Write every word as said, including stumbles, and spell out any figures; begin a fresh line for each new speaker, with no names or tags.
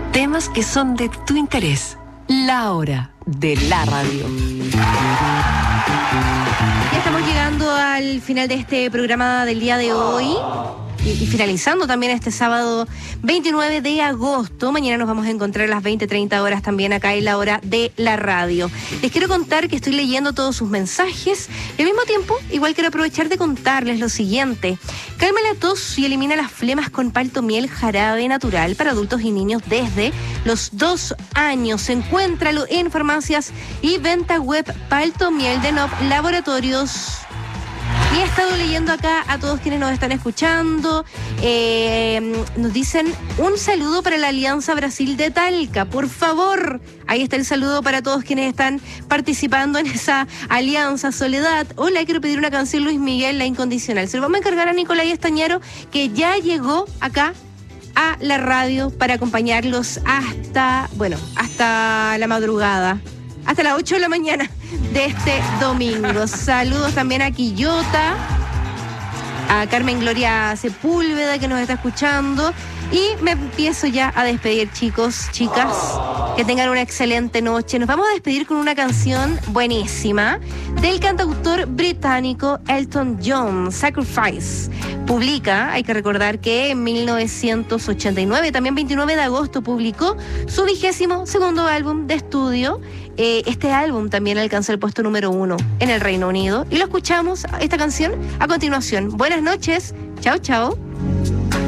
Temas que son de tu interés. La hora de la radio.
Ya estamos llegando al final de este programa del día de hoy. Y, y finalizando también este sábado veintinueve de agosto. Mañana nos vamos a encontrar a las veinte treinta horas también acá en la hora de la radio. Les quiero contar que estoy leyendo todos sus mensajes y al mismo tiempo igual quiero aprovechar de contarles lo siguiente. Calma la tos y elimina las flemas con Palto Miel jarabe natural para adultos y niños desde los dos años. Encuéntralo en farmacias y venta web Palto Miel de N O P Laboratorios. Y he estado leyendo acá a todos quienes nos están escuchando. Eh, nos dicen un saludo para la Alianza Brasil de Talca, por favor. Ahí está el saludo para todos quienes están participando en esa alianza. Soledad, hola, quiero pedir una canción Luis Miguel, La Incondicional. Se lo vamos a encargar a Nicolai Estañaro, que ya llegó acá a la radio para acompañarlos hasta, bueno, hasta la madrugada. Hasta las ocho de la mañana de este domingo. Saludos también a Quillota, a Carmen Gloria Sepúlveda que nos está escuchando. Y me empiezo ya a despedir, chicos, chicas. Que tengan una excelente noche. Nos vamos a despedir con una canción buenísima del cantautor británico Elton John, Sacrifice. Publica, hay que recordar que en mil novecientos ochenta y nueve, también veintinueve de agosto, publicó su vigésimo segundo álbum de estudio. Eh, este álbum también alcanzó el puesto número uno en el Reino Unido. Y lo escuchamos, esta canción, a continuación. Buenas noches. Chao, chao.